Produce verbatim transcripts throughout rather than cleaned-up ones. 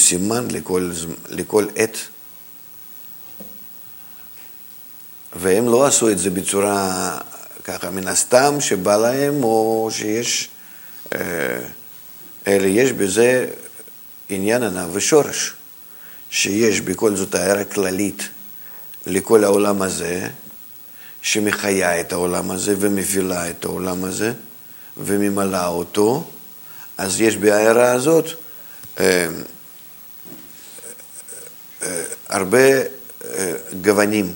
סימן לכל, לכל עת. והם לא עשו את זה בצורה ככה מן הסתם שבא להם, או שיש, אלא יש בזה עניין ענב ושורש, שיש בכל זאת הערה כללית לכל העולם הזה, שמחיה את העולם הזה ומפעילה את העולם הזה וממלאה אותו. אז יש בהערה הזאת אה, אה, הרבה אה, גוונים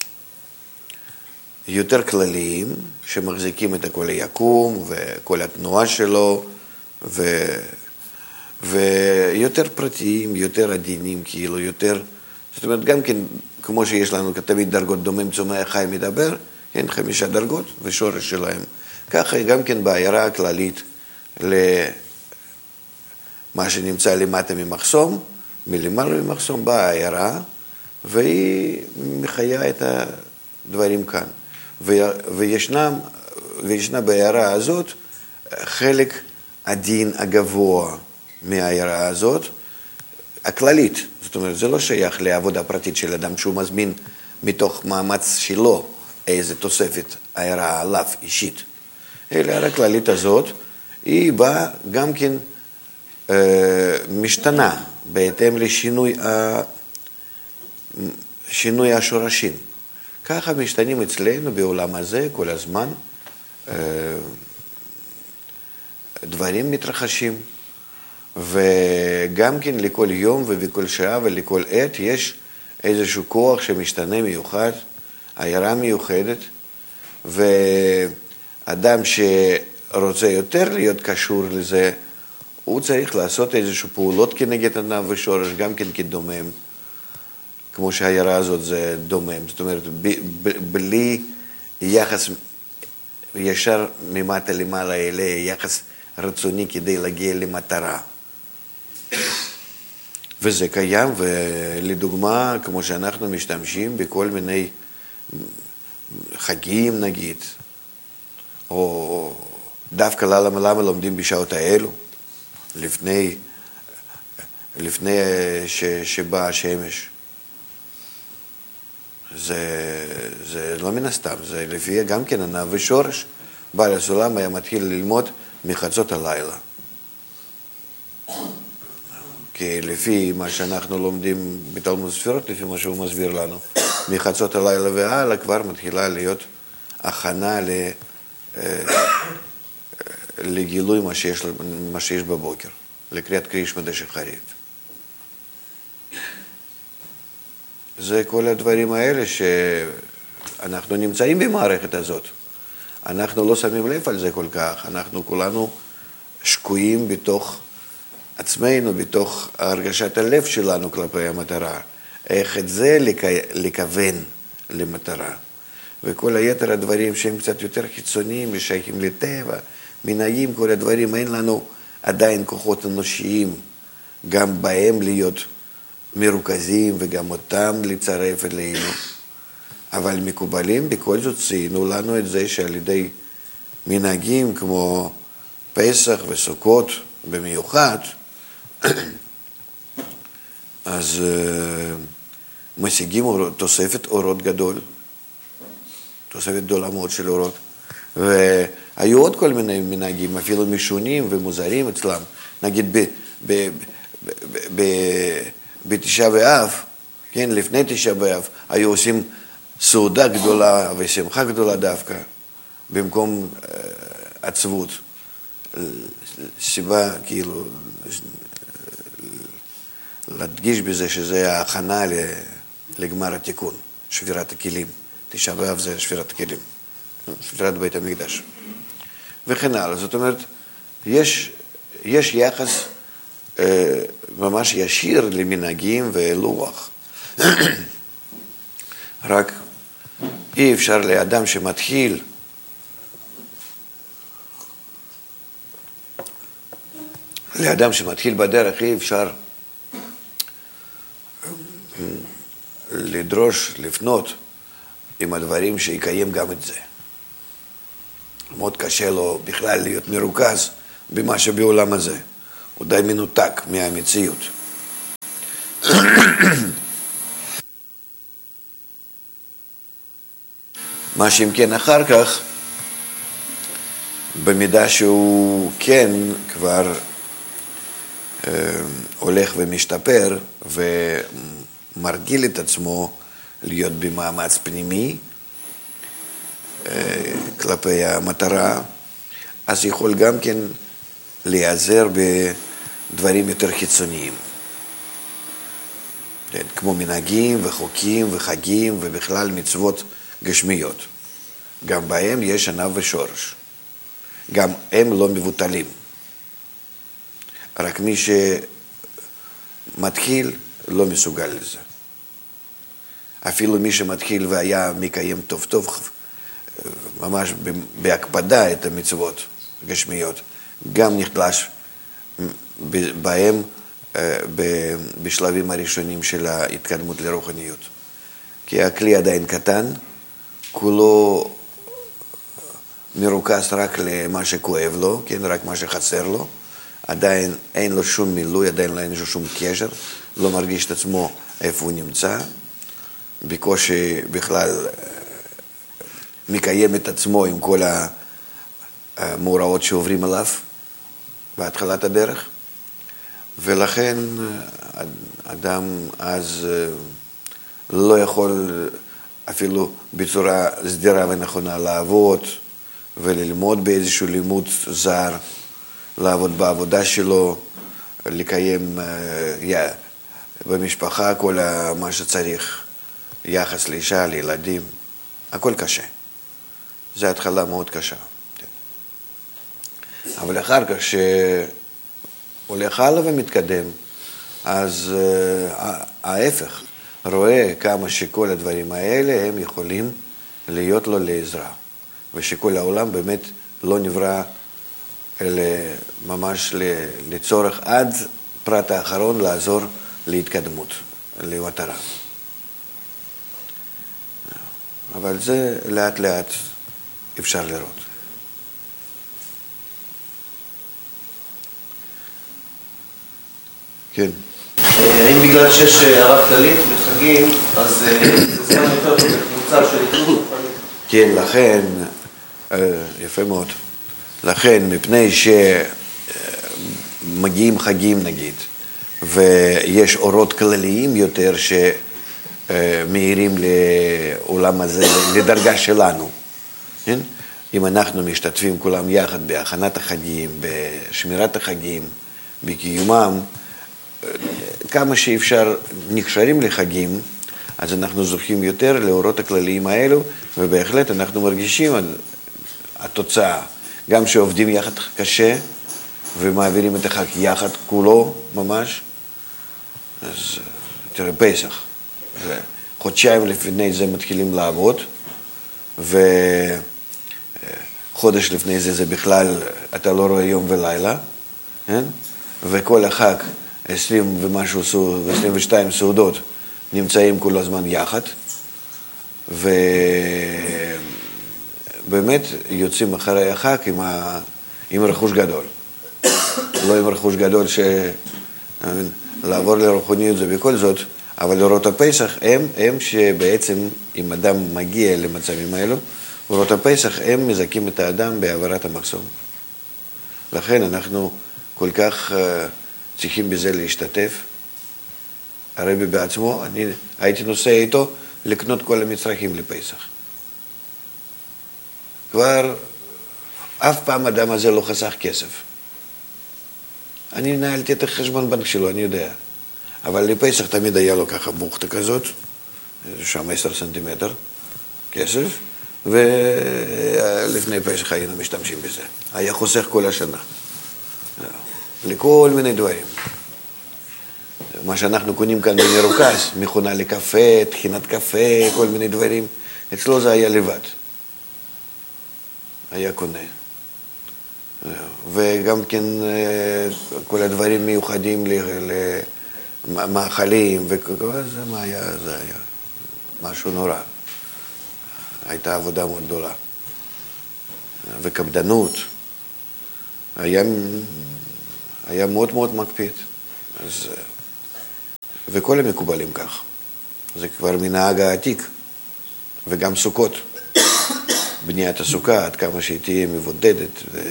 יותר כלליים שמחזיקים את כל היקום וכל התנועה שלו, ו, ויותר פרטיים, יותר עדינים, כאילו יותר, זאת אומרת גם כן כמו שיש לנו תמיד דרגות דומם, צומח, חי, מדבר, כן, חמישה דרגות ושורש שלהם. ככה גם כן בהערה הכללית למה שנמצא למטה ממחסום, מלמעלה ממחסום באה הערה, והיא מחיה את הדברים כאן. וישנה, וישנה בהערה הזאת חלק הדין הגבוה מהערה הזאת, הכללית. זאת אומרת, זה לא שייך לעבודה פרטית של אדם שהוא מזמין מתוך מאמץ שלו איזה תוספת הערה עליו אישית. אלא הערה הכללית הזאת, היא באה גם כן אה, משתנה בהתאם לשינוי ה... שינוי השורשים. ככה משתנים אצלנו בעולם הזה כל הזמן, אה, דברים מתרחשים. וגם כן לכל יום ובכל שעה ולכל עת יש איזשהו כוח שמשתנה מיוחד, הערה מיוחדת, ואדם שרוצה יותר להיות קשור לזה, הוא צריך לעשות איזשהו פעולות כנגד ענב ושורש, גם כן כדומם, כמו שהערה הזאת זה דומם. זאת אומרת, ב- בלי יחס ישר ממטה למעלה אלה, יחס רצוני כדי להגיע למטרה. וזה קיים, ולדוגמה, כמו שאנחנו משתמשים בכל מיני חגים נגיד, או דווקא למה, למה לומדים בשעות האלו, לפני, לפני ש, שבאה השמש. זה, זה לא מן הסתם, זה לפי גם כן ענב ושורש. בעל הסולם היה מתחיל ללמוד מחצות הלילה. כי לפי מה שאנחנו לומדים בתלמוד ספירות, לפי מה שהוא מסביר לנו, מחצות הלילה והלאה כבר מתחילה להיות הכנה ל, לגילוי מה שיש, מה שיש בבוקר, לקריאת קרישמה דשחרית. זה כל הדברים האלה שאנחנו נמצאים במערכת הזאת. אנחנו לא שמים לב על זה כל כך, אנחנו כולנו שקועים בתוך עצמנו, בתוך הרגשת הלב שלנו כלפי המטרה. איך את זה לכוון למטרה. וכל היתר הדברים שהם קצת יותר חיצוניים ושייכים לטבע, מנהגים, כל הדברים, אין לנו עדיין כוחות אנושיים גם בהם להיות מרוכזים וגם אותם לצרף אלינו. אבל מקובלים בכל זאת ציינו לנו את זה שעל ידי מנהגים כמו פסח וסוכות במיוחד, אז uh, משיגים אורות, תוספת אורות גדול, תוספת גדולה מאוד של אורות. והיו עוד כל מיני מנהגים, אפילו משונים ומוזרים אצלם. נגיד ב, ב, ב, ב, ב, בתשעה באב, כן, לפני תשעה באב, היו עושים סעודה גדולה ושמחה גדולה דווקא, במקום uh, עצבות. סיבה, כאילו, להדגיש בזה שזה ההכנה לגמר התיקון, שבירת הכלים. תשעה באב זה שבירת הכלים, שבירת בית המקדש. וכן הלאה. זאת אומרת, יש, יש יחס אה, ממש ישיר למנהגים ולוח. רק אי אפשר לאדם שמתחיל לאדם שמתחיל בדרך אי אפשר לדרוש, לפנות עם הדברים שיקיים גם את זה. מאוד קשה לו בכלל להיות מרוכז במה שבעולם הזה. הוא די מנותק מהמציאות. מה שאם כן אחר כך, במידה שהוא כן כבר אה, הולך ומשתפר ומרגיל את עצמו להיות במאמץ פנימי אה, כלפי המטרה, אז יכול גם כן להיעזר בדברים יותר חיצוניים. כן, כמו מנהגים וחוקים וחגים ובכלל מצוות גשמיות. גם בהם יש ענב ושורש. גם הם לא מבוטלים. רק מי שמתחיל לא מסוגל לזה. אפילו מי שמתחיל והיה מקיים טוב טוב, ממש בהקפדה את המצוות גשמיות, גם נחלש בהם בשלבים הראשונים של ההתקדמות לרוחניות. כי הכלי עדיין קטן, כולו מרוכז רק למה שכואב לו, כן, רק מה שחסר לו, עדיין אין לו שום מילוי, עדיין אין לו שום קשר, לא מרגיש את עצמו איפה הוא נמצא, בקושי בכלל מקיים את עצמו עם כל המאורעות שעוברים עליו בהתחלת הדרך, ולכן אדם אז לא יכול אפילו בצורה סדירה ונכונה לעבוד וללמוד באיזשהו לימוד זר, לעבוד בעבודה שלו, לקיים במשפחה כל מה שצריך, יחס לאישה, לילדים, הכל קשה. זו התחלה מאוד קשה. אבל אחר כך שהולך הלאה ומתקדם, אז ההפך, רואה כמה שכל הדברים האלה הם יכולים להיות לו לעזרה, ושכל העולם באמת לא נברא אלא ממש לצורך עד פרט האחרון לעזור להתקדמות, למטרה. אבל זה לאט לאט אפשר לראות. כן. האם בגלל שיש הערה כללית בחגים, אז זה זמן יותר בקבוצה של התקדמות? כן, לכן, יפה מאוד. לכן, מפני שמגיעים חגים נגיד, ויש אורות כלליים יותר שמאירים לעולם הזה, לדרגה שלנו. כן? אם אנחנו משתתפים כולם יחד בהכנת החגים, בשמירת החגים, בקיומם, כמה שאפשר נקשרים לחגים, אז אנחנו זוכים יותר לאורות הכלליים האלו, ובהחלט אנחנו מרגישים התוצאה. גם שעובדים יחד קשה, ומעבירים את החג יחד כולו ממש, אז תראה פסח. חודשיים לפני זה מתחילים לעבוד, וחודש לפני זה זה בכלל, אתה לא רואה יום ולילה, כן? וכל החג, עשרים ומשהו, עשרים ושתיים סעודות, נמצאים כל הזמן יחד, ובאמת יוצאים אחרי החג עם, ה... עם רכוש גדול. לא עם רכוש גדול שלעבור לרוחניות זה בכל זאת, אבל אורות הפסח הם, הם שבעצם אם אדם מגיע למצבים האלו, אורות הפסח הם מזכים את האדם בעברת המחסום. לכן אנחנו כל כך צריכים בזה להשתתף. הרבי בעצמו, אני הייתי נוסע איתו לקנות כל המצרכים לפסח. כבר אף פעם אדם הזה לא חסך כסף. אני נהלתי את החשבון בנק שלו, אני יודע. אבל לפסח תמיד היה לו ככה בוכתה כזאת, שם עשר סנטימטר כסף, ולפני פסח היינו משתמשים בזה. היה חוסך כל השנה. לכל מיני דברים. מה שאנחנו קונים כאן במרוכז, מכונה לקפה, תחינת קפה, כל מיני דברים, אצלו זה היה לבד. היה קונה. וגם כן כל הדברים מיוחדים למאכלים, וזה מה היה, זה היה משהו נורא. הייתה עבודה מאוד גדולה. וקפדנות. היה, היה מאוד מאוד מקפיד. אז וכל המקובלים כך. זה כבר מנהג העתיק, וגם סוכות. בניית הסוכה, עד כמה שהיא תהיה מבודדת. ו...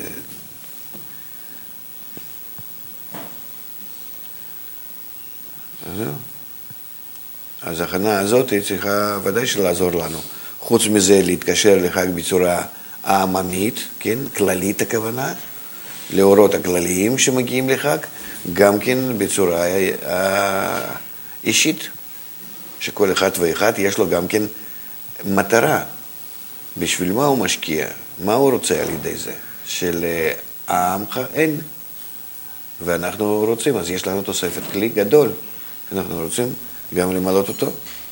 אז, אז ההכנה הזאת היא צריכה ודאי שלעזור לנו. חוץ מזה להתקשר לחג בצורה העממית, כן? כללית הכוונה, לאורות הכלליים שמגיעים לחג, גם כן בצורה אישית, שכל אחד ואחד יש לו גם כן מטרה. בשביל מה הוא משקיע? מה הוא רוצה על ידי זה? של העמך אין. ואנחנו רוצים, אז יש לנו תוספת כלי גדול. אנחנו רוצים גם למלות אותו.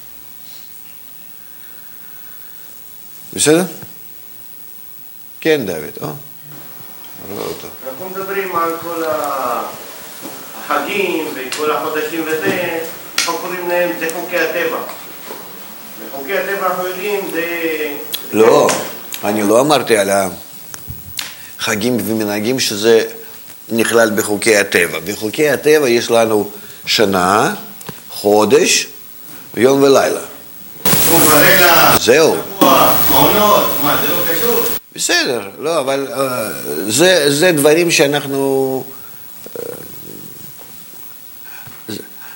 בסדר? כן, דוד, או? רואה אותו. אנחנו מדברים על כל החגים וכל החודשים וזה, אנחנו קוראים להם, זה חוקי הטבע. וחוקי הטבע אנחנו יודעים, זה... לא, אני לא אמרתי על החגים ומנהגים שזה נכלל בחוקי הטבע. בחוקי הטבע יש לנו שנה, חודש, יום ולילה. זהו. מעונות, מה, זה לא קשור? בסדר, לא, אבל uh, זה, זה דברים שאנחנו... Uh,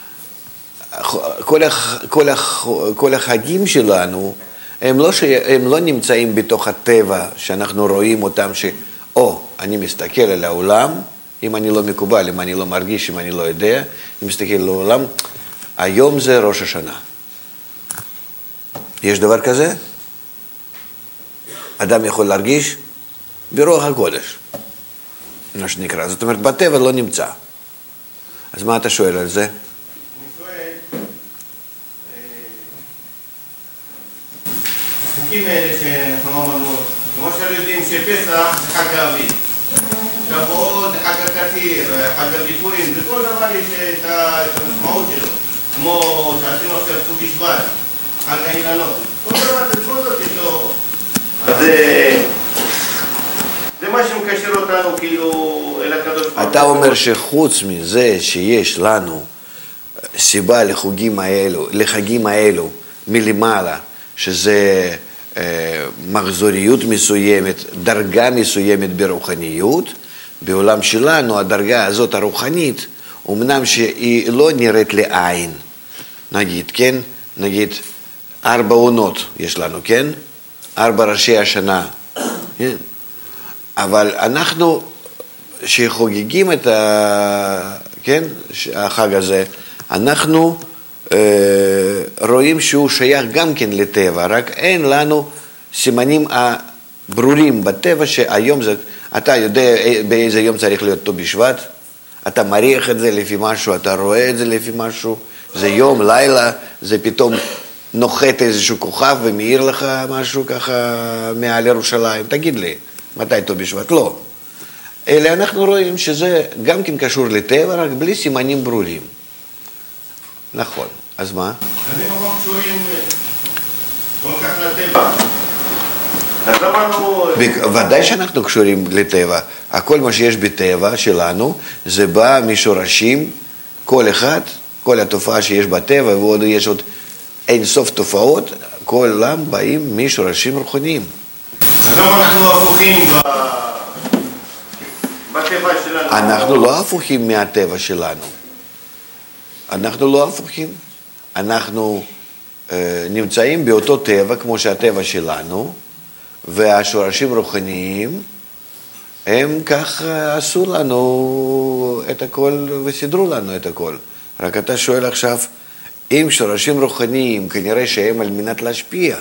כל, הח, כל, הח, כל החגים שלנו, הם לא, ש, הם לא נמצאים בתוך הטבע שאנחנו רואים אותם ש... או, אני מסתכל על העולם, אם אני לא מקובל, אם אני לא מרגיש, אם אני לא יודע, אני מסתכל על העולם, היום זה ראש השנה. יש דבר כזה? אדם יכול להרגיש ברוח הקודש, מה שנקרא. זאת אומרת, בטבע לא נמצא. אז מה אתה שואל על זה? אני שואל, החוקים האלה שאנחנו אמרנו, כמו שאנחנו יודעים שפסח זה חג האביב, שבועות זה חג הקציר, חג הביכורים, בכל דבר יש את המשמעות שלו, כמו שעשינו עכשיו ט"ו בשבט, חג האילנות, כל דבר בכל זאת יש לו... אז זה מה שמקשר אותנו כאילו אל הקדוש ברוך הוא. אתה אומר שחוץ מזה שיש לנו סיבה לחוגים האלו, לחגים האלו מלמעלה, שזה אה, מחזוריות מסוימת, דרגה מסוימת ברוחניות, בעולם שלנו הדרגה הזאת הרוחנית, אמנם שהיא לא נראית לעין, נגיד, כן? נגיד, ארבע עונות יש לנו, כן? ארבע ראשי השנה, כן? אבל אנחנו שחוגגים את ה... כן? החג הזה, אנחנו אה, רואים שהוא שייך גם כן לטבע, רק אין לנו סימנים הברורים בטבע שהיום זה... אתה יודע באיזה יום צריך להיות ט"ו בשבט? אתה מריח את זה לפי משהו, אתה רואה את זה לפי משהו, זה יום, לילה, זה פתאום נוחת איזשהו כוכב ומאיר לך משהו ככה מעל ירושלים. תגיד לי, מתי ט"ו בשבט? לא. אלא אנחנו רואים שזה גם כן קשור לטבע, רק בלי סימנים ברורים. נכון. אז מה? אני מקום קשורים כל כך לטבע. אז אמרנו... ודאי שאנחנו קשורים לטבע. הכל מה שיש בטבע שלנו, זה בא משורשים, כל אחד, כל התופעה שיש בטבע, ועוד יש עוד אין סוף תופעות, כל עולם באים משורשים רוחניים. אז למה אנחנו הפוכים בטבע שלנו? אנחנו לא הפוכים מהטבע שלנו. אנחנו לא הפוכים. אנחנו אה, נמצאים באותו טבע כמו שהטבע שלנו, והשורשים רוחניים, הם כך עשו לנו את הכל וסידרו לנו את הכל. רק אתה שואל עכשיו, אם שורשים רוחניים, כנראה שהם על מנת להשפיע,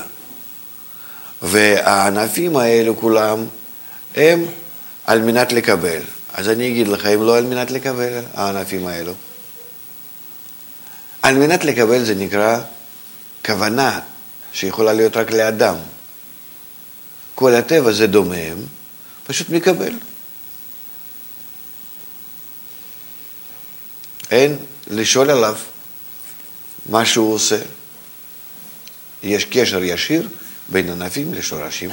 והענפים האלו כולם, הם על מנת לקבל. אז אני אגיד לך, הם לא על מנת לקבל, הענפים האלו. על מנת לקבל זה נקרא כוונה שיכולה להיות רק לאדם. כל הטבע זה דומם, פשוט מקבל. אין לשאול עליו מה שהוא עושה. יש קשר ישיר בין ענפים לשורשים.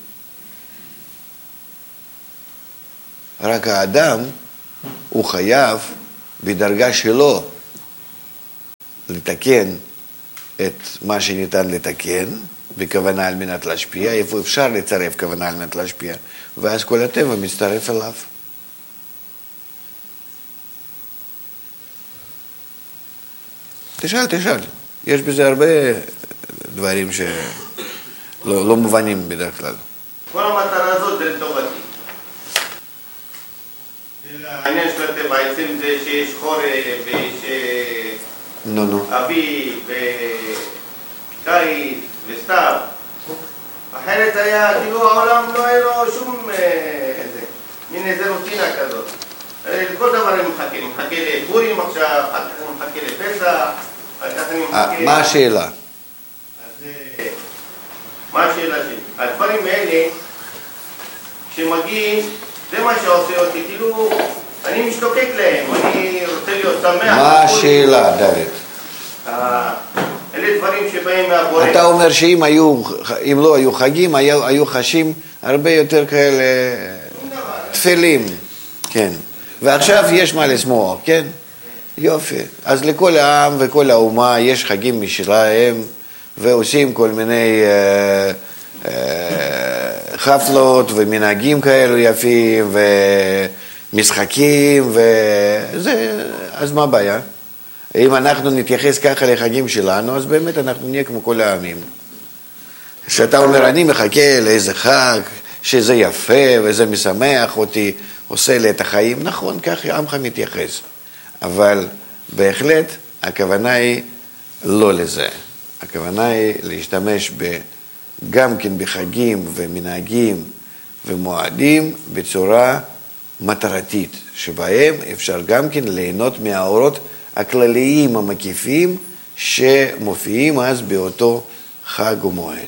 רק האדם הוא חייב בדרגה שלו לתקן את מה שניתן לתקן, בכוונה על מנת להשפיע, איפה אפשר לצרף כוונה על מנת להשפיע, ואז כל הטבע מצטרף אליו. תשאל, תשאל. יש בזה הרבה דברים שלא לא מובנים בדרך כלל. כל המטרה הזאת זה לטובתי. העניין של הטבע, עצם זה שיש חורף ויש נו, נו. אביב וקיץ וסתיו. אחרת היה, כאילו העולם לא היה לו שום איזה, מין איזה רוטינה כזאת. כל דבר אני מחכה, אני מחכה לפורים עכשיו, אחר כך אני מחכה לפסח, אחר כך אני מחכה... מה השאלה? אז מה השאלה שלי? הדברים האלה, כשמגיעים, זה מה שעושה אותי, כאילו, אני משתוקק להם, אני רוצה להיות שמח. מה השאלה, דוד? אלה דברים שבאים מהבורא. אתה אומר שאם היו, אם לא היו חגים, היו, היו חשים הרבה יותר כאלה תפלים, כן. ועכשיו יש מה לשמוח, כן? יופי. אז לכל העם וכל האומה יש חגים משלהם, ועושים כל מיני אה, אה, חפלות ומנהגים כאלו יפים, ומשחקים, וזה, אז מה הבעיה? אם אנחנו נתייחס ככה לחגים שלנו, אז באמת אנחנו נהיה כמו כל העמים. שאתה אומר, אני מחכה לאיזה חג, שזה יפה וזה משמח אותי, עושה לי את החיים, נכון, ככה עמך מתייחס. אבל בהחלט הכוונה היא לא לזה. הכוונה היא להשתמש ב, גם כן בחגים ומנהגים ומועדים בצורה מטרתית, שבהם אפשר גם כן ליהנות מהאורות הכלליים המקיפים שמופיעים אז באותו חג ומועד.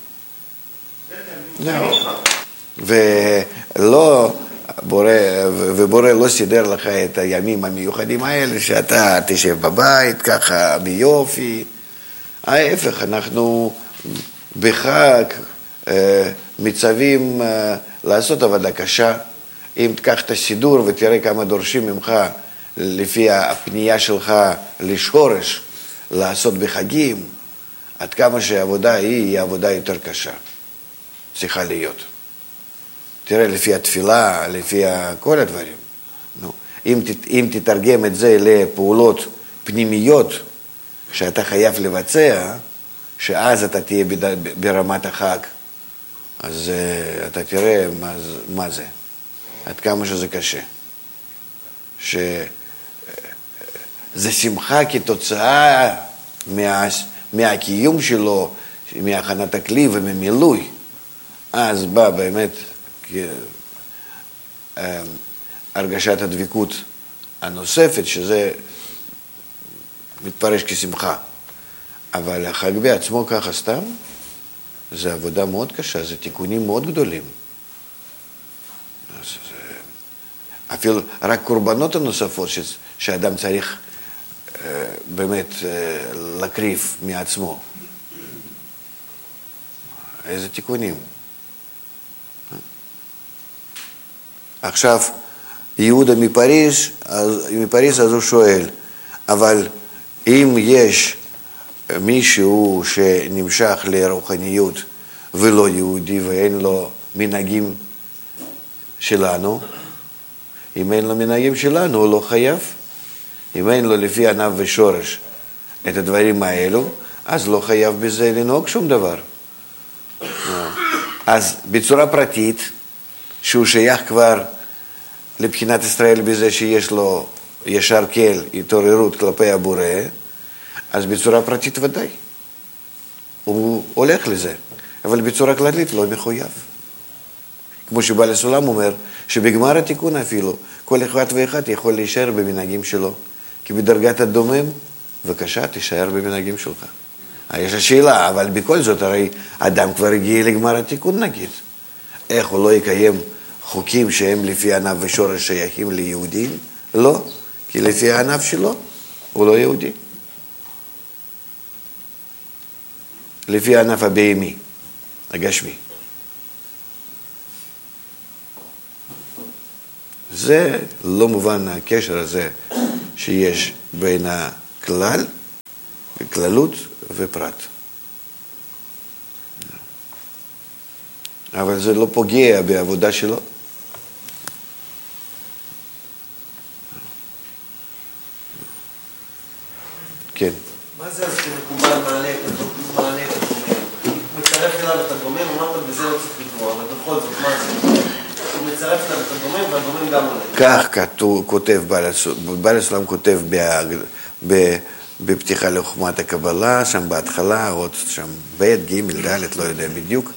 ולא, בורא, ובורא לא סידר לך את הימים המיוחדים האלה שאתה תשב בבית ככה ביופי. ההפך, אנחנו בחג מצווים לעשות עבודה קשה. אם תקח את הסידור ותראה כמה דורשים ממך לפי הפנייה שלך לשורש לעשות בחגים, עד כמה שהעבודה היא, היא עבודה יותר קשה. צריכה להיות. תראה, לפי התפילה, לפי כל הדברים. נו, אם, אם תתרגם את זה לפעולות פנימיות שאתה חייב לבצע, שאז אתה תהיה ברמת החג, אז uh, אתה תראה מה, מה זה, עד כמה שזה קשה. שזה שמחה כתוצאה מה, מהקיום שלו, מהכנת הכלי וממילוי. אז בא באמת הרגשת הדבקות הנוספת, שזה מתפרש כשמחה. אבל החג בעצמו ככה סתם, זה עבודה מאוד קשה, זה תיקונים מאוד גדולים. אז זה, אפילו רק קורבנות הנוספות ש, שאדם צריך אה, באמת אה, להקריב מעצמו. איזה תיקונים. עכשיו, יהודה מפריז, אז, מפריז אז הוא שואל, אבל אם יש מישהו שנמשך לרוחניות ולא יהודי ואין לו מנהגים שלנו, אם אין לו מנהגים שלנו הוא לא חייב. אם אין לו לפי ענף ושורש את הדברים האלו, אז לא חייב בזה לנהוג שום דבר. אז בצורה פרטית, שהוא שייך כבר לבחינת ישראל בזה שיש לו ישר כל התעוררות כלפי הבורא, אז בצורה פרטית ודאי. הוא הולך לזה, אבל בצורה כללית לא מחויב. כמו שבעל הסולם אומר, שבגמר התיקון אפילו, כל אחד ואחד יכול להישאר במנהגים שלו. כי בדרגת הדומם, בבקשה, תישאר במנהגים שלך. יש השאלה, אבל בכל זאת, הרי אדם כבר הגיע לגמר התיקון נגיד. איך הוא לא יקיים חוקים שהם לפי ענף ושורש שייכים ליהודים? לא, כי לפי הענף שלו הוא לא יהודי. לפי הענף הבהמי, הגשמי. זה לא מובן הקשר הזה שיש בין הכלל כללות ופרט. אבל זה לא פוגע בעבודה שלו. כן. מה זה אז שמקובל מעלה את הדומם? הוא מצרף אליו את הדומם, אמרת בזה לא צריך לקרוא, אבל בכל זאת, מה זה? הוא מצרף אליו את הדומם והדומם גם עולה. כך כותב בעל הסולם, כותב בפתיחה לחוכמת הקבלה, שם בהתחלה, עוד שם ב' ג' ד', לא יודע בדיוק,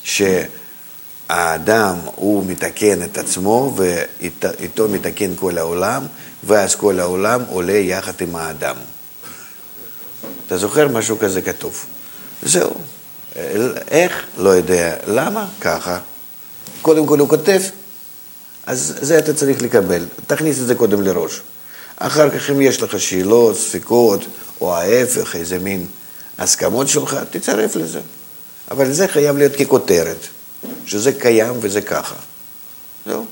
שהאדם הוא מתקן את עצמו ואיתו מתקן כל העולם, ואז כל העולם עולה יחד עם האדם. אתה זוכר משהו כזה כתוב? זהו. איך? לא יודע. למה? ככה. קודם כל הוא כותב, אז זה אתה צריך לקבל. תכניס את זה קודם לראש. אחר כך אם יש לך שאלות, ספקות, או ההפך, איזה מין הסכמות שלך, תצרף לזה. אבל זה חייב להיות ככותרת, שזה קיים וזה ככה. זהו.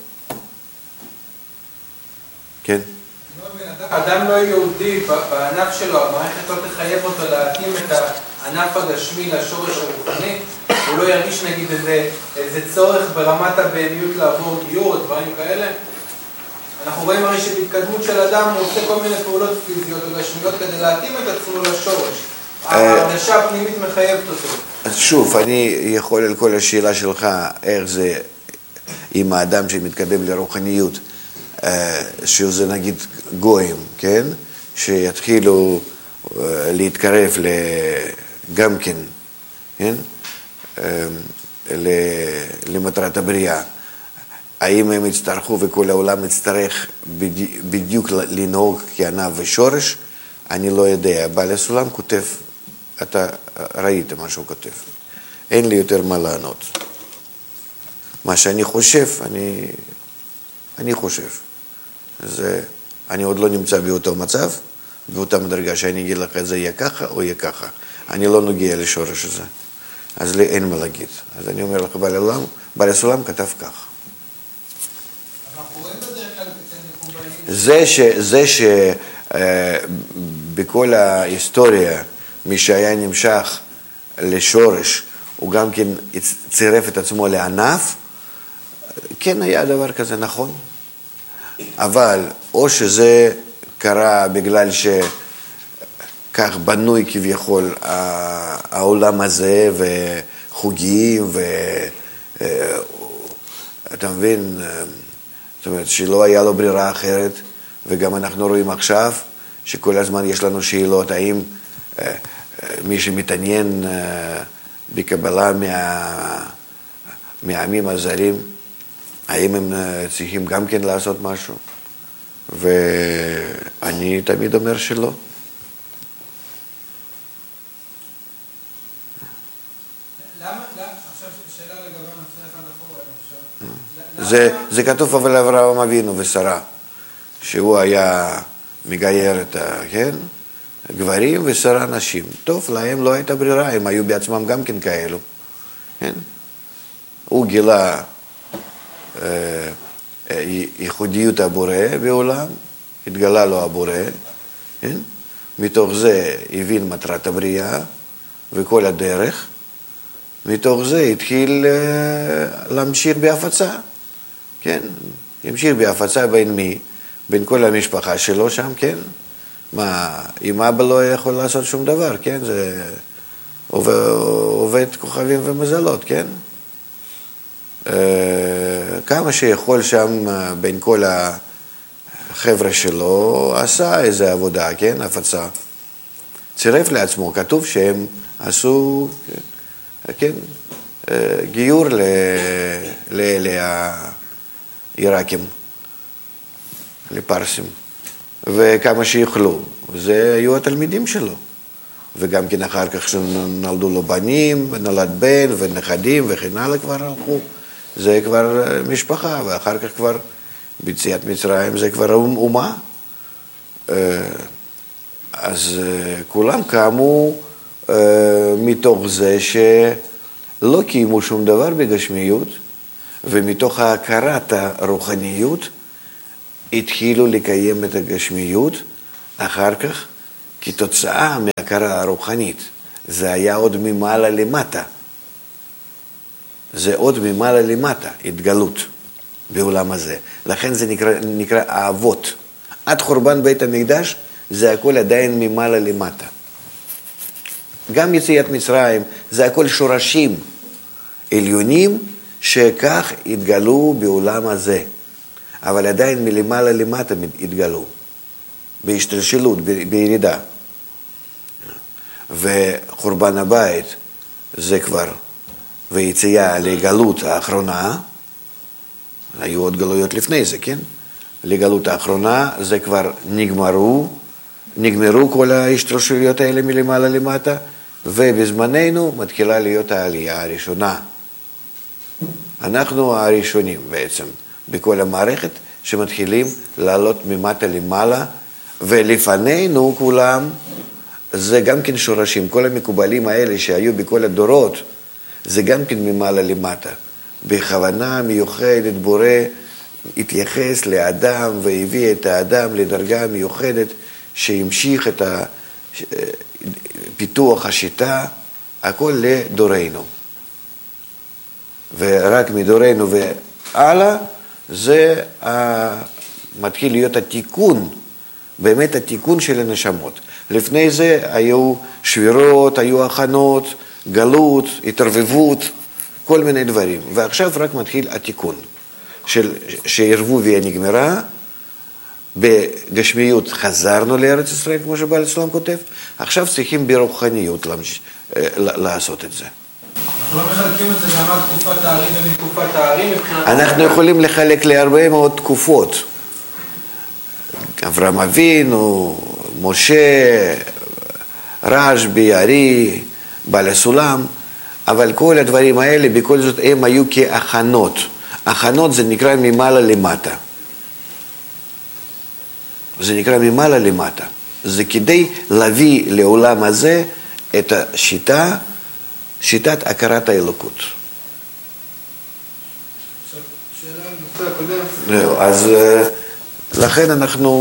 כן? אדם לא יהודי, בענף שלו, המערכת לא תחייב אותו להתאים את הענף הגשמי לשורש הרוחני, הוא לא ירגיש נגיד איזה, איזה צורך ברמת הבהמיות לעבור גיור או דברים כאלה. אנחנו רואים הרי שבהתקדמות של אדם הוא עושה כל מיני פעולות פיזיות או גשמיות כדי להתאים את עצמו לשורש. ההרגשה הפנימית מחייבת אותו. אז שוב, אני יכול על כל השאלה שלך, איך זה עם האדם שמתקדם לרוחניות, שזה נגיד גויים, כן? שיתחילו להתקרב גם כן, כן? למטרת הבריאה. האם הם יצטרכו וכל העולם יצטרך בדיוק לנהוג כענף ושורש? אני לא יודע. בעל הסולם כותב, אתה ראית מה שהוא כותב. אין לי יותר מה לענות. מה שאני חושב, אני, אני חושב. זה, אני עוד לא נמצא באותו מצב, באותה מדרגה שאני אגיד לך, זה יהיה ככה או יהיה ככה. אני לא נוגע לשורש הזה. אז לי אין מה להגיד. אז אני אומר לך, בעל הסולם, בעל הסולם כתב כך. זה ש... זה ש... בכל ההיסטוריה, מי שהיה נמשך לשורש, הוא גם כן צירף את עצמו לענף, כן היה דבר כזה, נכון. אבל או שזה קרה בגלל שכך בנוי כביכול העולם הזה, וחוגים, ואתה מבין, זאת אומרת שלא היה לו ברירה אחרת, וגם אנחנו רואים עכשיו שכל הזמן יש לנו שאלות, האם אה, מי שמתעניין אה, בקבלה מה, מהעמים הזרים, האם הם אה, צריכים גם כן לעשות משהו? ואני תמיד אומר שלא. זה, זה כתוב אבל אברהם אבינו ושרה, שהוא היה מגייר את ה... כן? גברים ושרה נשים. טוב, להם לא הייתה ברירה, הם היו בעצמם גם כן כאלו. כן? הוא גילה אה, ייחודיות הבורא בעולם, התגלה לו הבורא, כן? מתוך זה הבין מטרת הבריאה וכל הדרך, מתוך זה התחיל אה, להמשיך בהפצה. כן, המשיך בהפצה בין מי? בין כל המשפחה שלו שם, כן? מה, אם אבא לא יכול לעשות שום דבר, כן? זה עובד, עובד כוכבים ומזלות, כן? כמה שיכול שם בין כל החבר'ה שלו, עשה איזו עבודה, כן? הפצה. צירף לעצמו, כתוב שהם עשו, כן? גיור לאלה העיראקים, לפרסים, וכמה שיוכלו. זה היו התלמידים שלו. וגם כן אחר כך שנולדו לו בנים, ונולד בן ונכדים וכן הלאה כבר הלכו. זה כבר משפחה, ואחר כך כבר ביציאת מצרים זה כבר אומה. אז כולם קמו מתוך זה שלא קיימו שום דבר בגשמיות, ומתוך ההכרת הרוחניות התחילו לקיים את הגשמיות, אחר כך כתוצאה מהכרה הרוחנית. זה היה עוד ממעלה למטה. זה עוד ממעלה למטה, התגלות בעולם הזה. לכן זה נקרא, נקרא האבות. עד חורבן בית המקדש זה הכל עדיין ממעלה למטה. גם יציאת מצרים זה הכל שורשים עליונים שכך התגלו בעולם הזה. אבל עדיין מלמעלה למטה התגלו. בהשתלשלות, בירידה. וחורבן הבית זה כבר, ויציאה לגלות האחרונה, היו עוד גלויות לפני זה, כן? לגלות האחרונה זה כבר נגמרו, נגמרו כל ההשתלשלויות האלה מלמעלה למטה, ובזמננו מתחילה להיות העלייה הראשונה. אנחנו הראשונים בעצם, בכל המערכת שמתחילים לעלות ממטה למעלה, ולפנינו כולם, זה גם כן שורשים, כל המקובלים האלה שהיו בכל הדורות, זה גם כן ממעלה למטה. בכוונה מיוחדת בורא התייחס לאדם והביא את האדם לדרגה מיוחדת שהמשיך את פיתוח השיטה, הכל לדורנו. ורק מדורנו והלאה, זה מתחיל להיות התיקון, באמת התיקון של הנשמות. לפני זה היו שבירות, היו הכנות, גלות, התערבבות, כל מיני דברים. ועכשיו רק מתחיל התיקון של שערבוביה נגמרה, בגשמיות חזרנו לארץ ישראל, כמו שבעל הסולם כותב, עכשיו צריכים ברוחניות לעשות את זה. אנחנו לא מחלקים את זה גם עד תקופת הערים ומתקופת הערים מבחינת... אנחנו יכולים לחלק להרבה מאוד תקופות. אברהם אבינו, משה, רשב"י, ארי, בעל הסולם, אבל כל הדברים האלה בכל זאת הם היו כהכנות. הכנות זה נקרא ממעלה למטה. זה נקרא ממעלה למטה. זה כדי להביא לעולם הזה את השיטה, שיטת הכרת האלוקות. שאלה נושא הקודם. אז לכן אנחנו,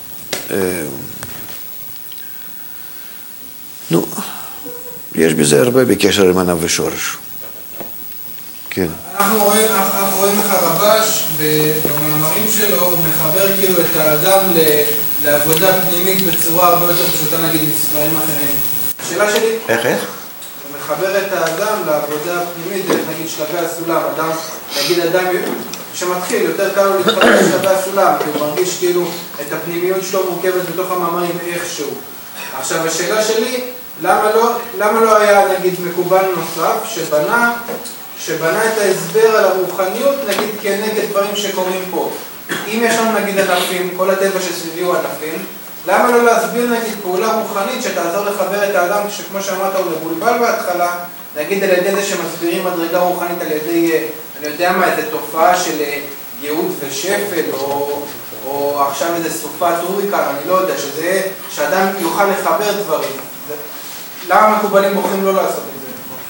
נו, יש בזה הרבה בקשר עם ענב ושורש. כן. אנחנו רואים, אנחנו רואים איך הרבש במאמרים שלו, הוא מחבר כאילו את האדם לעבודה פנימית בצורה הרבה יותר פשוטה, נגיד מספרים אחרים. השאלה שלי... איך, איך? הוא מחבר את האדם לעבודה הפנימית, דרך נגיד שלבי הסולם. אדם, נגיד אדם שמתחיל, יותר קל לו להתחבר לשלבי הסולם, כי הוא מרגיש כאילו את הפנימיות שלו מורכבת בתוך המאמרים איכשהו. עכשיו, השאלה שלי, למה לא, למה לא היה נגיד מקובל נוסף שבנה, שבנה את ההסבר על הרוחניות, נגיד כנגד דברים שקורים פה? אם יש לנו נגיד ענפים, כל הטבע שסביבי הוא ענפים, למה לא להסביר נגיד פעולה רוחנית שתעזור לחבר את האדם, שכמו שאמרת הוא מבולבל בהתחלה, נגיד על ידי זה שמסבירים מדרגה רוחנית על ידי, אני יודע מה, איזו תופעה של גאות ושפל, או, או עכשיו איזו סופת הוריקן, אני לא יודע, שזה, שאדם יוכל לחבר דברים. למה מקובלים בוחרים לא לעשות את זה?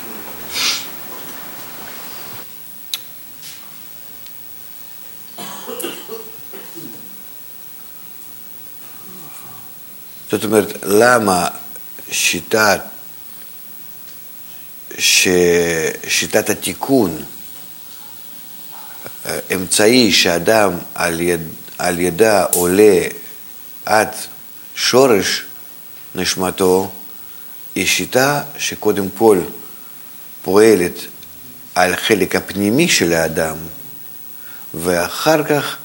זאת אומרת, למה שיטת, שיטת התיקון, אמצעי שאדם על, יד, על ידה עולה עד שורש נשמתו, היא שיטה שקודם כל פועלת על חלק הפנימי של האדם, ואחר כך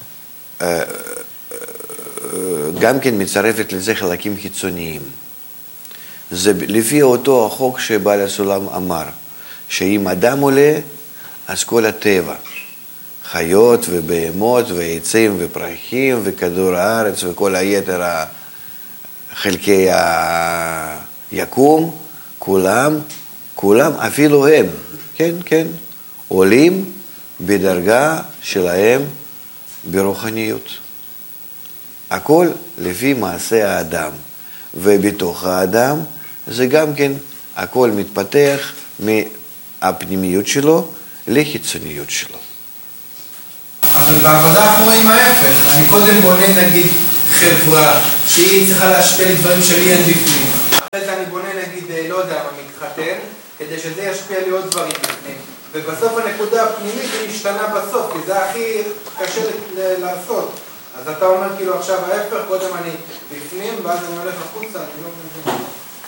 גם כן מצרפת לזה חלקים חיצוניים. זה לפי אותו החוק שבעל הסולם אמר, שאם אדם עולה, אז כל הטבע, חיות ובהמות ועצים ופרחים וכדור הארץ וכל היתר חלקי היקום, כולם, כולם אפילו הם, כן, כן, עולים בדרגה שלהם ברוחניות. הכל לפי מעשה האדם, ובתוך האדם זה גם כן הכל מתפתח מהפנימיות שלו לחיצוניות שלו. אבל בעבודה אנחנו רואים ההפך. אני קודם בונה נגיד חברה, שהיא צריכה להשפיע לדברים שלי אין בפנים. אחרי זה אני בונה נגיד, לא יודע מה, מתחתן, כדי שזה ישפיע לי עוד דברים בפנים. ובסוף הנקודה הפנימית היא משתנה בסוף, כי זה הכי קשה לעשות. אז אתה אומר כאילו עכשיו ההפך, קודם אני בפנים, ואז אני הולך החוצה, אני לא מבין.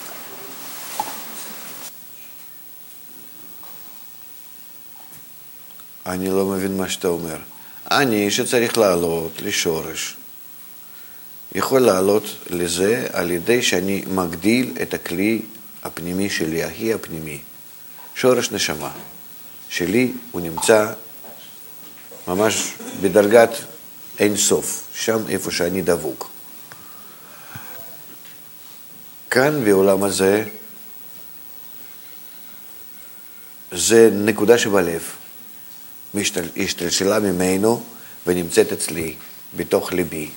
אני לא מבין מה שאתה אומר. אני שצריך לעלות לשורש, יכול לעלות לזה על ידי שאני מגדיל את הכלי הפנימי שלי, הכי הפנימי. שורש נשמה שלי הוא נמצא ממש בדרגת אין סוף, שם איפה שאני דבוק. כאן בעולם הזה, זה נקודה שבלב, השתלשלה ממנו ונמצאת אצלי, בתוך ליבי.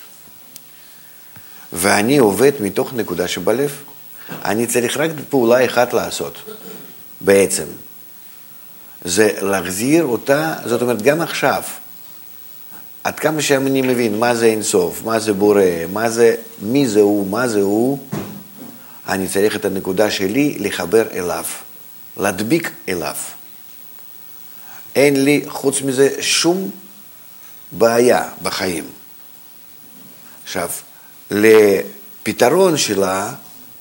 ואני עובד מתוך נקודה שבלב. אני צריך רק פעולה אחת לעשות, בעצם. זה להחזיר אותה, זאת אומרת, גם עכשיו, עד כמה שאני מבין מה זה אינסוף, מה זה בורא, מה זה, מי זה הוא, מה זה הוא, אני צריך את הנקודה שלי לחבר אליו, להדביק אליו. אין לי חוץ מזה שום בעיה בחיים. עכשיו, לפתרון שלה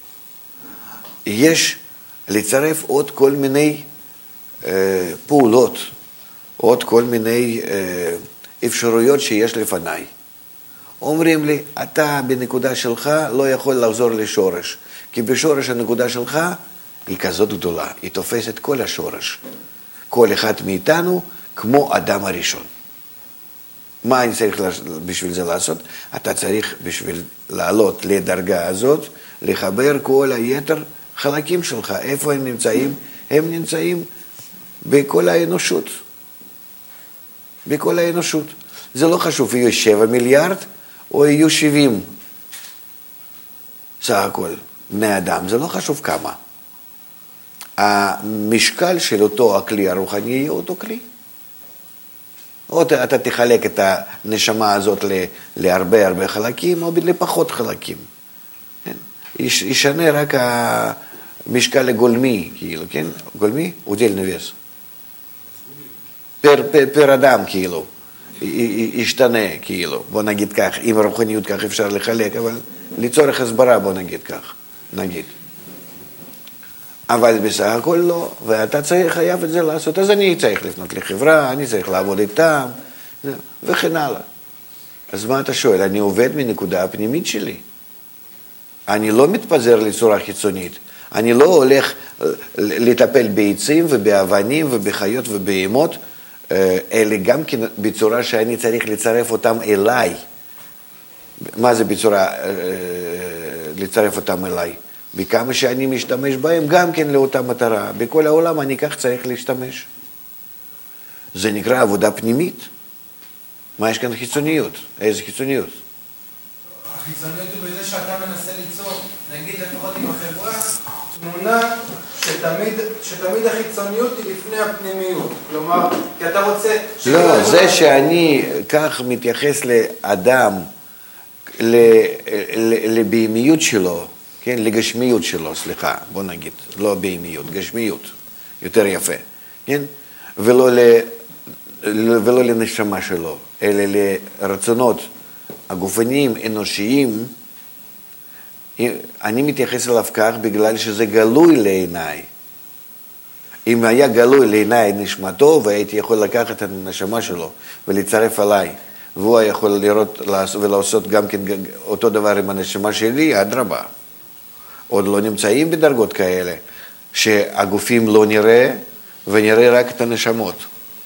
יש לצרף עוד כל מיני אה, פעולות, עוד כל מיני אה, אפשרויות שיש לפניי. אומרים לי, אתה בנקודה שלך לא יכול לחזור לשורש, כי בשורש הנקודה שלך היא כזאת גדולה, היא תופסת כל השורש. כל אחד מאיתנו כמו אדם הראשון. מה אני צריך בשביל זה לעשות? אתה צריך בשביל לעלות לדרגה הזאת, לחבר כל היתר חלקים שלך. איפה הם נמצאים? הם נמצאים בכל האנושות. בכל האנושות. זה לא חשוב, יהיו שבע מיליארד או יהיו שבעים. סך הכל, בני אדם, זה לא חשוב כמה. המשקל של אותו הכלי הרוחני יהיה אותו כלי. או אתה תחלק את הנשמה הזאת להרבה הרבה חלקים, או לפחות חלקים. ישנה רק המשקל הגולמי, כאילו, כן? גולמי? удельный вес. פר, פר, פר אדם, כאילו. ישתנה, כאילו. בוא נגיד כך, עם הרוחניות כך אפשר לחלק, אבל לצורך הסברה בוא נגיד כך. נגיד. אבל בסך הכל לא, ואתה צריך, חייב את זה לעשות. אז אני צריך לפנות לחברה, אני צריך לעבוד איתם, וכן הלאה. אז מה אתה שואל? אני עובד מנקודה הפנימית שלי. אני לא מתפזר לצורה חיצונית. אני לא הולך לטפל בעצים ובאבנים ובחיות ובהמות, אלא גם כן בצורה שאני צריך לצרף אותם אליי. מה זה בצורה לצרף אותם אליי? בכמה שאני משתמש בהם, גם כן לאותה מטרה. בכל העולם אני כך צריך להשתמש. זה נקרא עבודה פנימית. מה יש כאן חיצוניות? איזה חיצוניות? החיצוניות היא בזה שאתה מנסה ליצור, נגיד לפחות עם החברה, תמונה שתמיד, שתמיד החיצוניות היא לפני הפנימיות. כלומר, כי אתה רוצה... לא, זה שאני כך מתייחס לאדם, לבהמיות שלו, כן, לגשמיות שלו, סליחה, בוא נגיד, לא בהמיות, גשמיות, יותר יפה, כן? ולא, ל, ולא לנשמה שלו, אלא לרצונות הגופניים, אנושיים, אני מתייחס אליו כך בגלל שזה גלוי לעיניי. אם היה גלוי לעיניי נשמתו, והייתי יכול לקחת את הנשמה שלו ולצרף עליי, והוא יכול לראות ולעשות גם כן אותו דבר עם הנשמה שלי, אדרבה. עוד לא נמצאים בדרגות כאלה, שהגופים לא נראה, ונראה רק את הנשמות.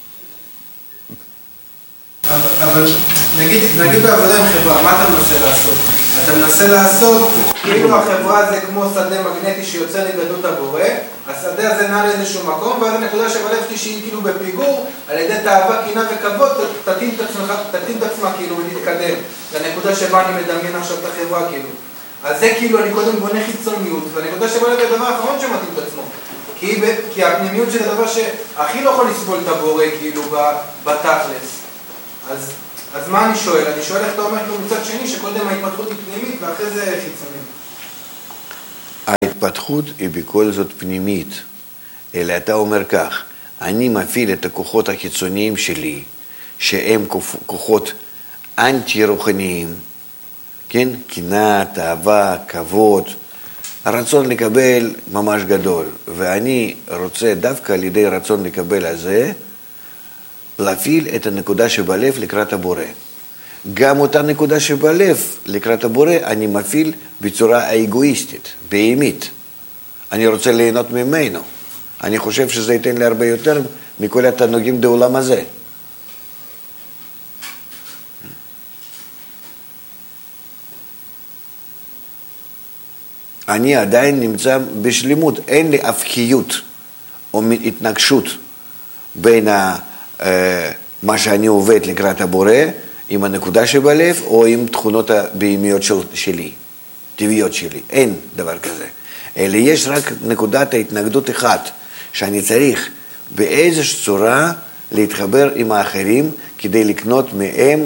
אבל, אבל נגיד, נגיד בעבודה עם חברה, מה אתה מנסה לעשות? אתה מנסה לעשות, כאילו החברה זה כמו שדה מגנטי שיוצא לגדות הבורא, השדה הזה נע לאיזשהו מקום, ואז הנקודה שבלב שלי שהיא כאילו בפיגור, על ידי תאווה, קינה וכבוד, תתאים את עצמך, תתאים את עצמה כאילו ותתקדם. לנקודה שבה אני מדמיין עכשיו את החברה כאילו. אז זה כאילו אני קודם בונה חיצוניות, והנקודה שבלב זה הדבר האחרון שמתאים את עצמו. כי, כי הפנימיות זה הדבר שהכי לא יכול לסבול את הבורא כאילו בתכלס. אז אז מה אני שואל? אני שואל איך אתה אומר כאילו מצד שני, שקודם ההתפתחות היא פנימית ואחרי זה חיצונית. ההתפתחות היא בכל זאת פנימית, אלא אתה אומר כך, אני מפעיל את הכוחות החיצוניים שלי, שהם כוחות אנטי-רוחניים, כן? קנאה, תאווה, כבוד, הרצון לקבל ממש גדול, ואני רוצה דווקא על ידי רצון לקבל הזה, להפעיל את הנקודה שבלב לקראת הבורא. גם אותה נקודה שבלב לקראת הבורא אני מפעיל בצורה האגואיסטית, בהימית. אני רוצה ליהנות ממנו. אני חושב שזה ייתן לי הרבה יותר מכל התענוגים בעולם הזה. אני עדיין נמצא בשלימות, אין לי הפכיות או התנגשות בין ה, אה, מה שאני עובד לקראת הבורא, עם הנקודה שבלב או עם תכונות הבהמיות של, שלי, טבעיות שלי. אין דבר כזה. אלא יש רק נקודת ההתנגדות אחת, שאני צריך באיזושהי צורה להתחבר עם האחרים כדי לקנות מהם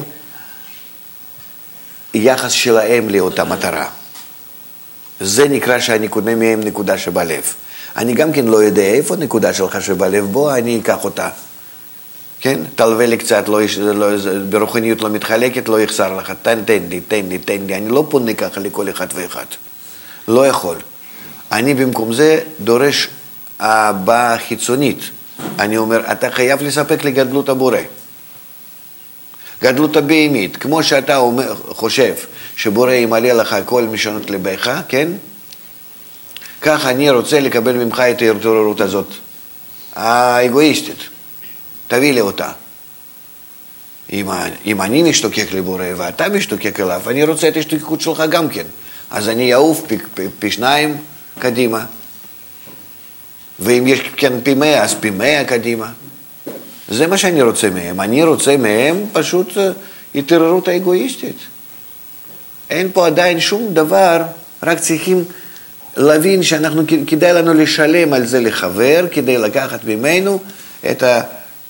יחס שלהם לאותה מטרה. זה נקרא שאני קונה מהם נקודה שבלב. אני גם כן לא יודע איפה נקודה שלך שבלב, בוא אני אקח אותה. כן? תלווה לי קצת, לא, לא, ברוחניות לא מתחלקת, לא יחסר לך. תן, תן לי, תן לי, תן לי. אני לא פונה ככה לכל אחד ואחד. לא יכול. אני במקום זה דורש הבאה חיצונית. אני אומר, אתה חייב לספק לגדלות הבורא. גדלות הבהמית, כמו שאתה אומר, חושב שבורא ימלא לך כל משנות לבך, כן? כך אני רוצה לקבל ממך את ההתעוררות הזאת, האגואיסטית. תביא לי אותה. אם, אם אני משתוקק לבורא ואתה משתוקק אליו, אני רוצה את ההשתוקקות שלך גם כן. אז אני אעוף פי, פי, פי שניים קדימה. ואם יש כן פי מאה, אז פי מאה קדימה. זה מה שאני רוצה מהם. אני רוצה מהם פשוט התעוררות האגואיסטית. אין פה עדיין שום דבר, רק צריכים להבין שאנחנו, כדאי לנו לשלם על זה לחבר, כדי לקחת ממנו את ה...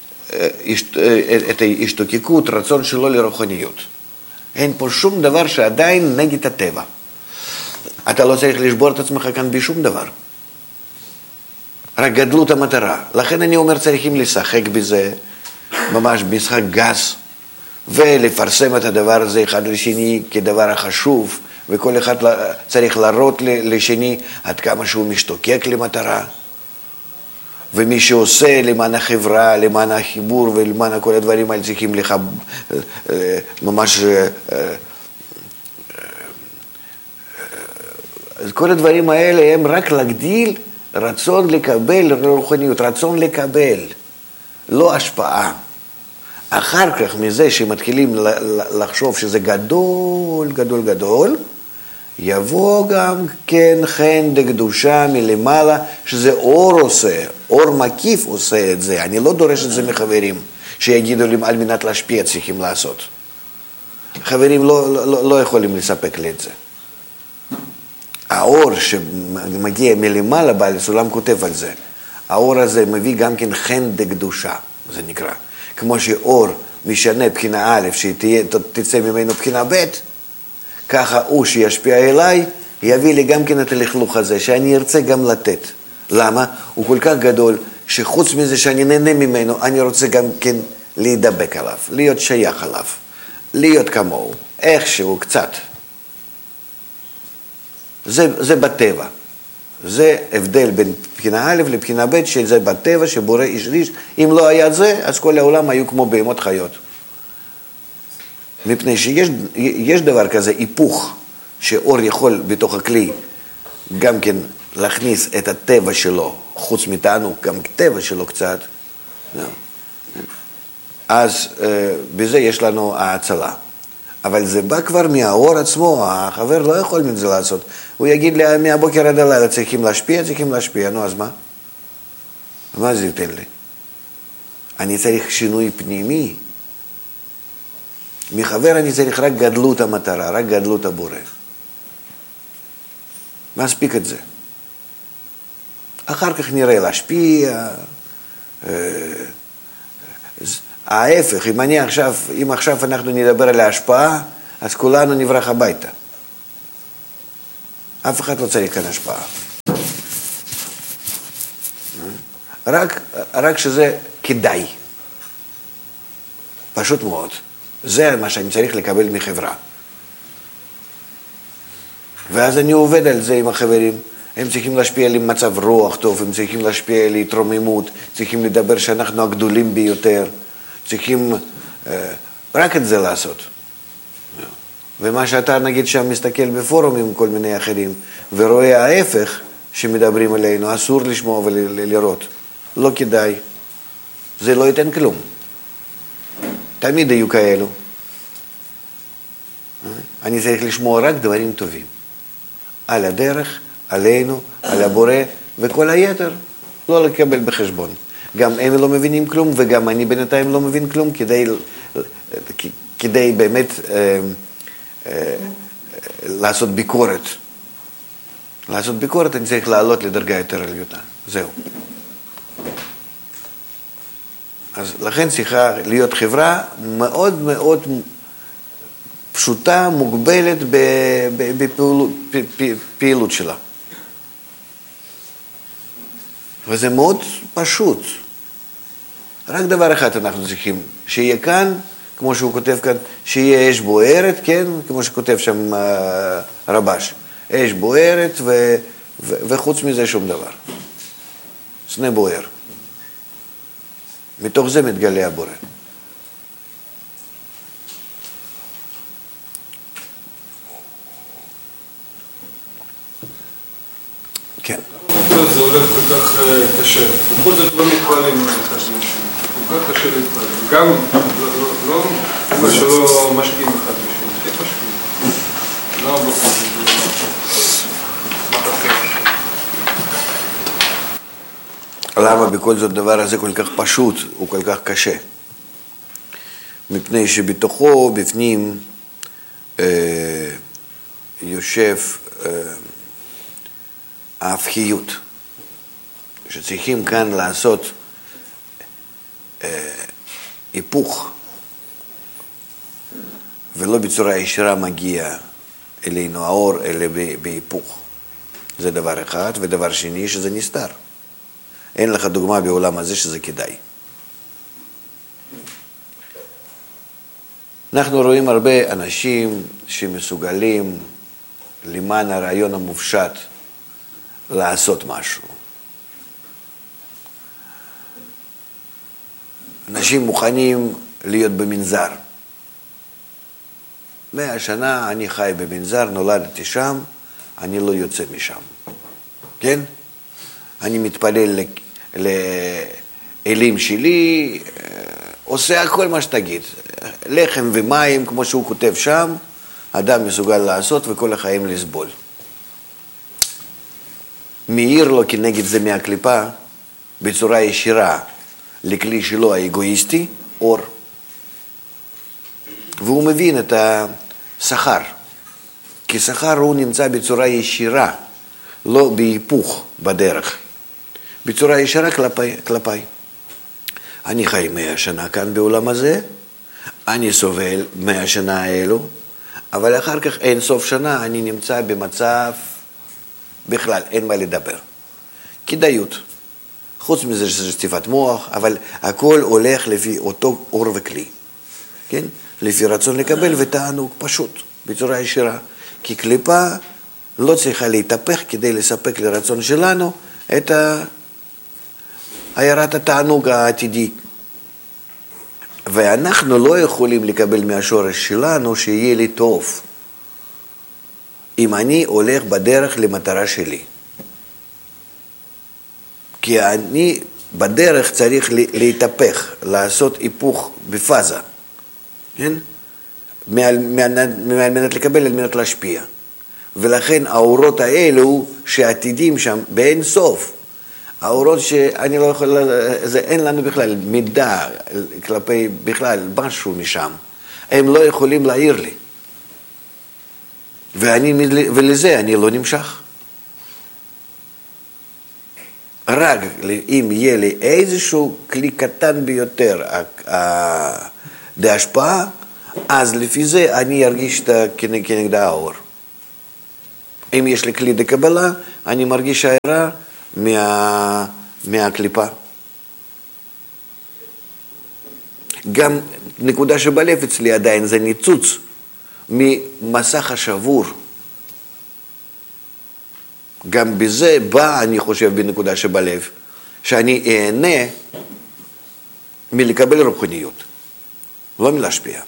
את ההשתוקקות, רצון שלו לרוחניות. אין פה שום דבר שעדיין נגד הטבע. אתה לא צריך לשבור את עצמך כאן בשום דבר. רק גדלות המטרה. לכן אני אומר, צריכים לשחק בזה, ממש משחק גס, ולפרסם את הדבר הזה אחד לשני כדבר החשוב, וכל אחד צריך להראות לשני עד כמה שהוא משתוקק למטרה. ומי שעושה למען החברה, למען החיבור ולמען כל הדברים האלה צריכים לך ממש... אז כל הדברים האלה הם רק להגדיל רצון לקבל רוחניות, רצון לקבל, לא השפעה. אחר כך מזה שמתחילים לחשוב שזה גדול, גדול, גדול, יבוא גם כן חן דקדושה מלמעלה, שזה אור עושה, אור מקיף עושה את זה. אני לא דורש את זה מחברים, שיגידו לי על מנת להשפיע צריכים לעשות. חברים לא, לא, לא יכולים לספק לי את זה. האור שמגיע מלמעלה, בעל הסולם כותב על זה. האור הזה מביא גם כן חן דקדושה, זה נקרא. כמו שאור משנה בחינה א', שתצא ממנו בחינה ב', ככה הוא שישפיע אליי, יביא לי גם כן את הלכלוך הזה, שאני ארצה גם לתת. למה? הוא כל כך גדול, שחוץ מזה שאני נהנה ממנו, אני רוצה גם כן להידבק עליו, להיות שייך עליו, להיות כמוהו, איכשהו קצת. זה, זה בטבע. זה הבדל בין בחינה א' לבחינה ב', שזה בטבע שבורא איש איש. אם לא היה זה, אז כל העולם היו כמו בהמות חיות. מפני שיש יש דבר כזה, היפוך, שאור יכול בתוך הכלי גם כן להכניס את הטבע שלו, חוץ מתענוג, גם טבע שלו קצת. אז בזה יש לנו ההצלה. אבל זה בא כבר מהאור עצמו, החבר לא יכול מזה לעשות. הוא יגיד לי, מהבוקר עד הלילה צריכים להשפיע, צריכים להשפיע, נו אז מה? מה זה ייתן לי? אני צריך שינוי פנימי. מחבר אני צריך רק גדלות המטרה, רק גדלות הבורא. מספיק את זה. אחר כך נראה להשפיע, ההפך, אם אני עכשיו, אם עכשיו אנחנו נדבר על ההשפעה, אז כולנו נברח הביתה. אף אחד לא צריך כאן השפעה. רק, רק שזה כדאי. פשוט מאוד. זה מה שאני צריך לקבל מחברה. ואז אני עובד על זה עם החברים. הם צריכים להשפיע על מצב רוח טוב, הם צריכים להשפיע על התרוממות, צריכים לדבר שאנחנו הגדולים ביותר, צריכים אה, רק את זה לעשות. ומה שאתה נגיד שם מסתכל בפורום עם כל מיני אחרים, ורואה ההפך שמדברים עלינו, אסור לשמוע ולראות. לא כדאי. זה לא ייתן כלום. תמיד היו כאלו. אני צריך לשמוע רק דברים טובים. על הדרך, עלינו, על הבורא, וכל היתר לא לקבל בחשבון. גם הם לא מבינים כלום, וגם אני בינתיים לא מבין כלום, כדי, כדי באמת אה, אה, לעשות ביקורת. לעשות ביקורת אני צריך לעלות לדרגה יותר עליונה. זהו. אז לכן צריכה להיות חברה מאוד מאוד פשוטה, מוגבלת בפעילות שלה. וזה מאוד פשוט. רק דבר אחד אנחנו צריכים, שיהיה כאן, כמו שהוא כותב כאן, שיהיה אש בוערת, כן? כמו שכותב שם רבש. אש בוערת ו, ו, וחוץ מזה שום דבר. סנה בוער. מתוך זה מתגלה הבורא. כן. זה הולך כל כך קשה. בכל זאת לא מתפעלים אחד משהו. כל כך קשה להתפעל. גם לא מה שלא משקיעים אחד משהו. כן משקיעים. לא בכל זאת. מה תחכה? למה בכל זאת דבר הזה כל כך פשוט, הוא כל כך קשה? מפני שבתוכו, בפנים, אה, יושב אה, ההפכיות, שצריכים כאן לעשות אה, היפוך, ולא בצורה ישירה מגיע אלינו האור, אלא בהיפוך. זה דבר אחד, ודבר שני שזה נסתר. אין לך דוגמה בעולם הזה שזה כדאי. אנחנו רואים הרבה אנשים שמסוגלים למען הרעיון המופשט לעשות משהו. אנשים מוכנים להיות במנזר. מאה שנה אני חי במנזר, נולדתי שם, אני לא יוצא משם. כן? אני מתפלל לאלים שלי, עושה הכל מה שתגיד. לחם ומים, כמו שהוא כותב שם, אדם מסוגל לעשות וכל החיים לסבול. מאיר לו כנגד זה מהקליפה, בצורה ישירה, לכלי שלו האגואיסטי, אור. והוא מבין את השכר. כי שכר הוא נמצא בצורה ישירה, לא בהיפוך בדרך. בצורה ישרה כלפי, כלפי. אני חי מאה שנה כאן בעולם הזה, אני סובל מאה שנה האלו, אבל אחר כך אין סוף שנה אני נמצא במצב, בכלל אין מה לדבר. כדאיות. חוץ מזה שזה שטיפת מוח, אבל הכל הולך לפי אותו אור וכלי. כן? לפי רצון לקבל ותענוג פשוט, בצורה ישירה. כי קליפה לא צריכה להתהפך כדי לספק לרצון שלנו את ה... הערת התענוג העתידי. ואנחנו לא יכולים לקבל מהשורש שלנו שיהיה לי טוב. אם אני הולך בדרך למטרה שלי. כי אני בדרך צריך להתהפך, לעשות היפוך בפאזה. כן? מעל מנת לקבל, על מנת להשפיע. ולכן האורות האלו שעתידים שם באין סוף, האורות שאני לא יכול, זה אין לנו בכלל מידע כלפי בכלל משהו משם. הם לא יכולים להעיר לי. ואני, ולזה אני לא נמשך. רק אם יהיה לי איזשהו כלי קטן ביותר להשפעה, אז לפי זה אני ארגיש כנגד האור. אם יש לי כלי לקבלה, אני מרגיש הערה מה, מהקליפה. גם נקודה שבלב אצלי עדיין זה ניצוץ ממסך השבור. גם בזה בא, אני חושב, בנקודה שבלב, שאני אהנה מלקבל רוחניות, לא מלהשפיע.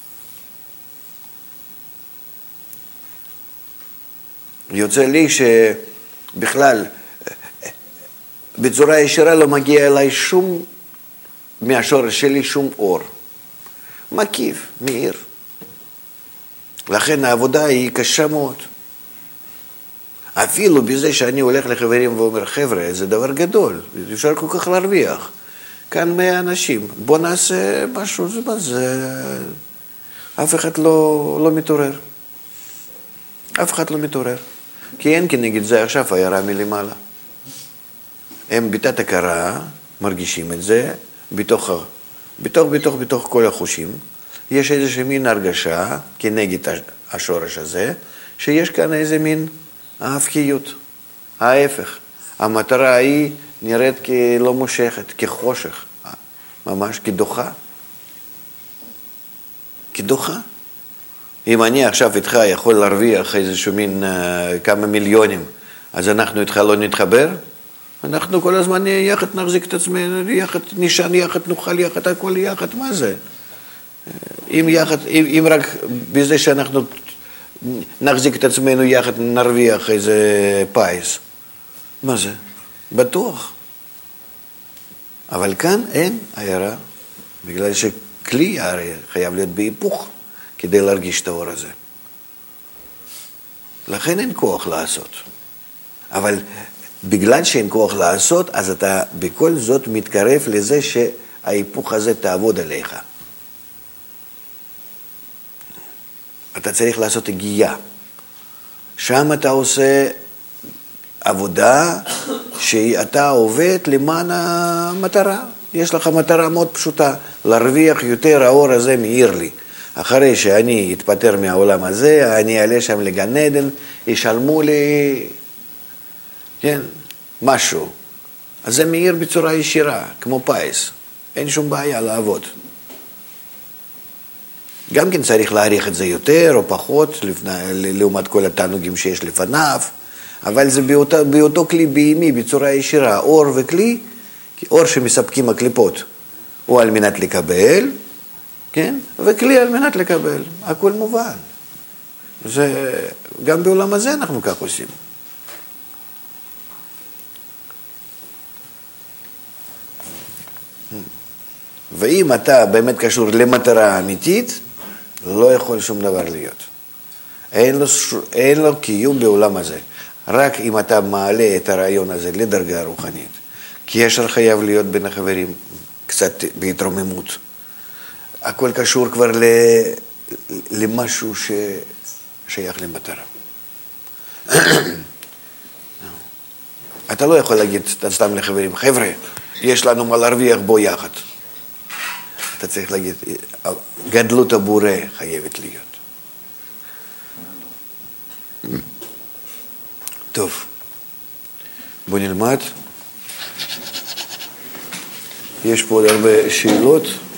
יוצא לי שבכלל, בצורה ישירה לא מגיע אליי שום, מהשורש שלי שום אור. מקיף, מאיר. לכן העבודה היא קשה מאוד. אפילו בזה שאני הולך לחברים ואומר, חבר'ה, זה דבר גדול, אפשר כל כך להרוויח. כאן מאה אנשים, בוא נעשה משהו, זה מה זה... אף אחד לא, לא מתעורר. אף אחד לא מתעורר. כי אין כנגד זה עכשיו הערה מלמעלה. הם בתת הכרה מרגישים את זה, בתוך, בתוך, בתוך, בתוך כל החושים. יש איזושהי מין הרגשה כנגד השורש הזה, שיש כאן איזה מין ההפקיות, ההפך. המטרה היא נראית כלא מושכת, כחושך, ממש כדוחה. כדוחה. אם אני עכשיו איתך יכול להרוויח איזשהו מין uh, כמה מיליונים, אז אנחנו איתך לא נתחבר? אנחנו כל הזמן יחד נחזיק את עצמנו, יחד נשען, יחד נאכל, יחד הכל יחד, מה זה? אם, יחד, אם, אם רק בזה שאנחנו נחזיק את עצמנו יחד נרוויח איזה פייס, מה זה? בטוח. אבל כאן אין הערה, בגלל שכלי הרי חייב להיות בהיפוך כדי להרגיש את האור הזה. לכן אין כוח לעשות. אבל בגלל שאין כוח לעשות, אז אתה בכל זאת מתקרב לזה שההיפוך הזה תעבוד עליך. אתה צריך לעשות הגייה. שם אתה עושה עבודה שאתה עובד למען המטרה. יש לך מטרה מאוד פשוטה, להרוויח יותר, האור הזה מאיר לי. אחרי שאני אתפטר מהעולם הזה, אני אעלה שם לגן עדן, ישלמו לי, כן, משהו. אז זה מאיר בצורה ישירה, כמו פייס. אין שום בעיה לעבוד. גם כן צריך להעריך את זה יותר או פחות, לפני, לעומת כל התענוגים שיש לפניו, אבל זה באותו, באותו כלי בהימי, בצורה ישירה, אור וכלי, אור שמספקים הקליפות, הוא על מנת לקבל, כן? וכלי על מנת לקבל, הכל מובן. זה, גם בעולם הזה אנחנו כך עושים. ואם אתה באמת קשור למטרה אמיתית, לא יכול שום דבר להיות. אין לו, אין לו קיום בעולם הזה. רק אם אתה מעלה את הרעיון הזה לדרגה רוחנית. קשר חייב להיות בין החברים, קצת בהתרוממות. הכל קשור כבר למשהו ששייך למטרה. אתה לא יכול להגיד סתם לחברים, חבר'ה, יש לנו מה להרוויח בו יחד. אתה צריך להגיד, גדלות הבורא חייבת להיות. טוב, בוא נלמד. יש פה עוד הרבה שאלות.